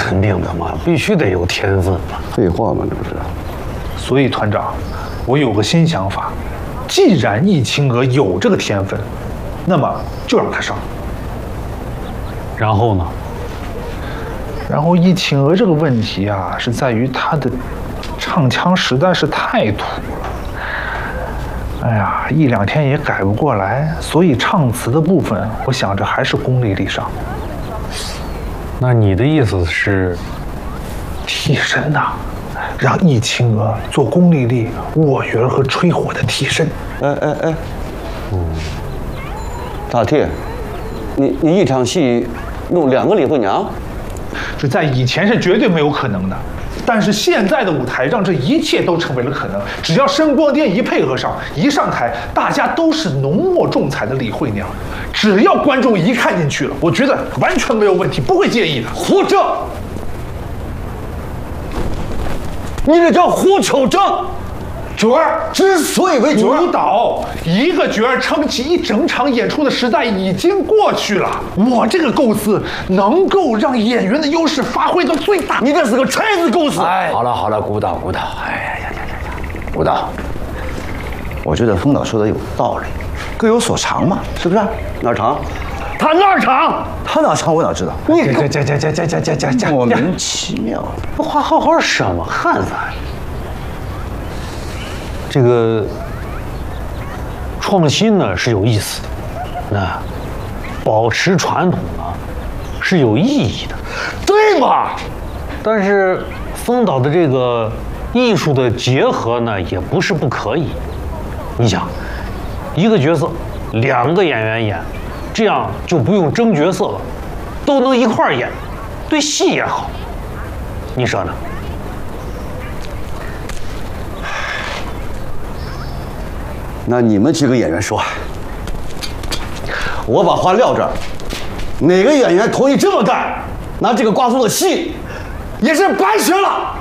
肯定的嘛，必须得有天分嘛。 废话嘛，这不是？ 所以团长，我有个新想法，既然易清娥有这个天分，那么就让她上。 然后呢？ 然后易清娥这个问题啊，是在于她的唱腔实在是太土了。哎呀，一两天也改不过来，所以唱词的部分，我想着还是龚丽丽上。 那你的意思是， 替身呐、让易清娥做龚丽丽、卧云和吹火的替身。 大替，你一场戏弄2个李慧娘？ 这在以前是绝对没有可能的，但是现在的舞台上，这一切都成为了可能。只要声光电一配合上，一上台，大家都是浓墨重彩的李慧娘。只要观众一看进去了，我觉得完全没有问题，不会介意的。 胡正，你这叫胡求正。 角儿之所以为角儿， 舞蹈一个角儿撑起一整场演出的时代已经过去了。我这个构思能够让演员的优势发挥到最大。 你这是个拆子构思。 哎，好了，鼓捣。哎呀，鼓捣。我觉得冯导说的有道理，各有所长嘛，是不是？ 哪儿长？ 他哪儿长？他哪长我哪知道？你这莫名其妙。 这话好好什么汉子啊？这个创新呢是有意思的，那保持传统呢是有意义的， 对嘛？ 但是冯导的这个艺术的结合呢也不是不可以。你想，一个角色2个演员演，这样就不用争角色了，都能一块儿演，对戏也好。你说呢？ 那你们几个演员说，我把话撂这儿，哪个演员同意这么干，那这个瓜叔的戏也是白学了。